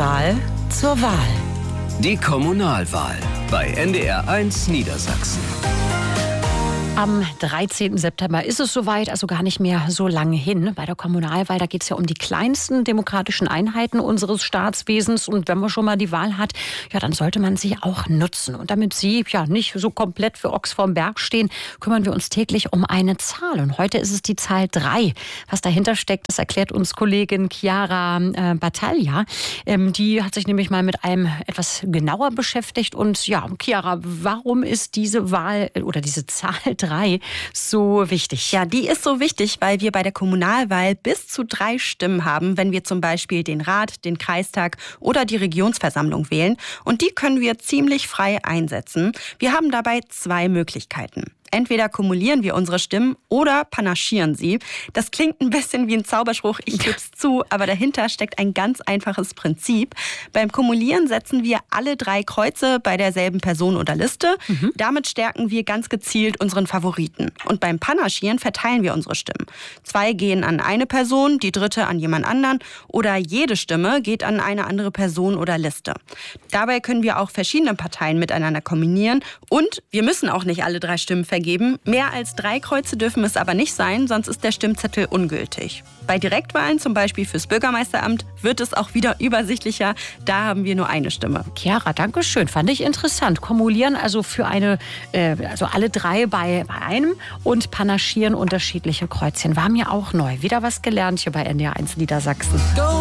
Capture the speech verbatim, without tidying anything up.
Zahl zur Wahl. Die Kommunalwahl bei N D R eins Niedersachsen. Am dreizehnten September ist es soweit, also gar nicht mehr so lange hin. Bei der Kommunalwahl, da geht es ja um die kleinsten demokratischen Einheiten unseres Staatswesens. Und wenn man schon mal die Wahl hat, ja, dann sollte man sie auch nutzen. Und damit Sie ja nicht so komplett für Ochs vorm Berg stehen, kümmern wir uns täglich um eine Zahl. Und heute ist es die Zahl drei. Was dahinter steckt, das erklärt uns Kollegin Chiara äh, Battaglia. Ähm, die hat sich nämlich mal mit einem etwas genauer beschäftigt. Und ja, Chiara, warum ist diese Wahl oder diese Zahl drei so wichtig? Ja, die ist so wichtig, weil wir bei der Kommunalwahl bis zu drei Stimmen haben, wenn wir zum Beispiel den Rat, den Kreistag oder die Regionsversammlung wählen. Und die können wir ziemlich frei einsetzen. Wir haben dabei zwei Möglichkeiten. Entweder kumulieren wir unsere Stimmen oder panaschieren sie. Das klingt ein bisschen wie ein Zauberspruch, ich gebe es zu, aber dahinter steckt ein ganz einfaches Prinzip. Beim Kumulieren setzen wir alle drei Kreuze bei derselben Person oder Liste. Mhm. Damit stärken wir ganz gezielt unseren Favoriten. Und beim Panaschieren verteilen wir unsere Stimmen. Zwei gehen an eine Person, die dritte an jemand anderen oder jede Stimme geht an eine andere Person oder Liste. Dabei können wir auch verschiedene Parteien miteinander kombinieren und wir müssen auch nicht alle drei Stimmen vergeben. Geben. Mehr als drei Kreuze dürfen es aber nicht sein, sonst ist der Stimmzettel ungültig. Bei Direktwahlen, zum Beispiel fürs Bürgermeisteramt, wird es auch wieder übersichtlicher. Da haben wir nur eine Stimme. Chiara, danke schön. Fand ich interessant. Kumulieren also für eine, äh, also alle drei bei, bei einem und panaschieren unterschiedliche Kreuzchen. War mir auch neu. Wieder was gelernt hier bei N D R eins Niedersachsen. Go!